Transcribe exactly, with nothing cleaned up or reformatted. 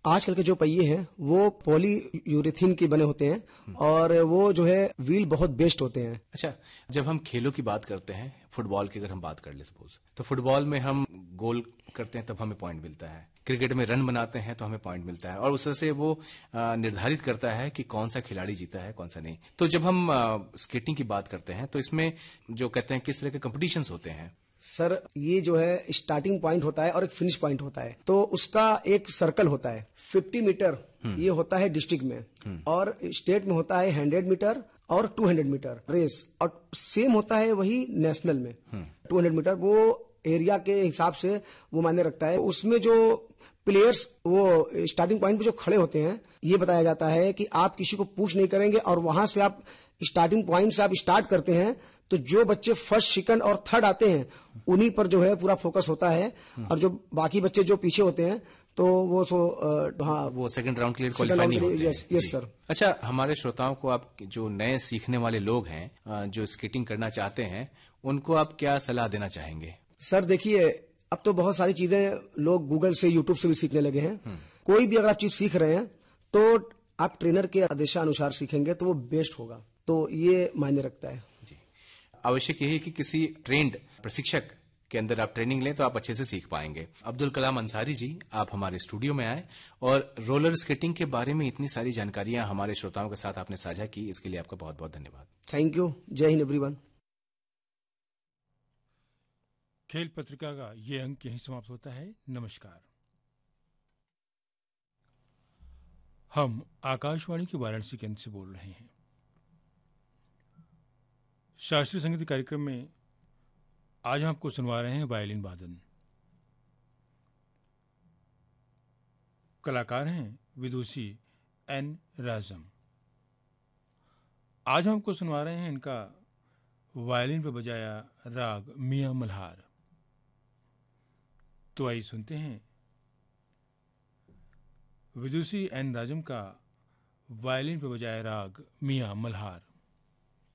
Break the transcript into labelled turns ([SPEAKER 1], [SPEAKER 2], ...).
[SPEAKER 1] आजकल के जो पहिए हैं वो पॉली यूरेथीन के बने होते हैं और वो जो है व्हील बहुत बेस्ट होते हैं।
[SPEAKER 2] अच्छा, जब हम खेलों की बात करते हैं, फुटबॉल की अगर हम बात कर ले सपोज, तो फुटबॉल में हम गोल करते हैं तब हमें पॉइंट मिलता है, क्रिकेट में रन बनाते हैं तो हमें पॉइंट मिलता है और उससे वो निर्धारित करता है कि कौन सा खिलाड़ी जीता है कौन सा नहीं। तो जब हम स्केटिंग की बात करते हैं तो इसमें जो कहते हैं किस तरह के कॉम्पिटिशन्स होते हैं?
[SPEAKER 1] सर ये जो है स्टार्टिंग पॉइंट होता है और एक फिनिश पॉइंट होता है, तो उसका एक सर्कल होता है फिफ्टी मीटर, ये होता है डिस्ट्रिक्ट में, और स्टेट में होता है हंड्रेड मीटर और टू हंड्रेड मीटर रेस, और सेम होता है वही नेशनल में टू हंड्रेड मीटर। वो एरिया के हिसाब से वो मायने रखता है। उसमें जो प्लेयर्स वो स्टार्टिंग पॉइंट पे जो खड़े होते हैं, ये बताया जाता है कि आप किसी को पुश नहीं करेंगे और वहां से आप स्टार्टिंग पॉइंट से आप स्टार्ट करते हैं, तो जो बच्चे फर्स्ट सेकंड और थर्ड आते हैं उन्हीं पर जो है पूरा फोकस होता है, और जो बाकी बच्चे जो पीछे होते हैं तो वो सो हाँ
[SPEAKER 2] वो सेकंड राउंड के लिए क्वालिफाई नहीं होते।
[SPEAKER 1] Yes yes sir.
[SPEAKER 2] अच्छा, हमारे श्रोताओं को आप जो नए सीखने वाले लोग हैं जो स्केटिंग करना चाहते हैं, उनको आप क्या सलाह देना चाहेंगे?
[SPEAKER 1] सर देखिए, अब तो बहुत सारी चीजें लोग गूगल से यूट्यूब से भी सीखने लगे हैं। कोई भी अगर आप चीज सीख रहे हैं तो आप ट्रेनर के आदेशानुसार सीखेंगे तो वो बेस्ट होगा, तो ये मायने रखता है
[SPEAKER 2] जी। आवश्यक यही कि किसी ट्रेंड प्रशिक्षक के अंदर आप ट्रेनिंग लें तो आप अच्छे से सीख पाएंगे। अब्दुल कलाम अंसारी जी, आप हमारे स्टूडियो में आए और रोलर स्केटिंग के बारे में इतनी सारी जानकारियां हमारे श्रोताओं के साथ आपने साझा की, इसके लिए आपका बहुत बहुत धन्यवाद।
[SPEAKER 1] Thank you. जय हिंद एवरीवन।
[SPEAKER 3] खेल पत्रिका का ये अंक यहीं समाप्त होता है। नमस्कार। हम आकाशवाणी के वाराणसी केंद्र से बोल रहे हैं। शास्त्रीय संगीत कार्यक्रम में आज हम आपको सुनवा रहे हैं वायलिन वादन। कलाकार हैं विदुषी एन राजम। आज हम आपको सुनवा रहे हैं इनका वायलिन पर बजाया राग मियां मल्हार। तो आइए सुनते हैं विदुषी एन राजम का वायलिन पर बजाया राग मियां मल्हार।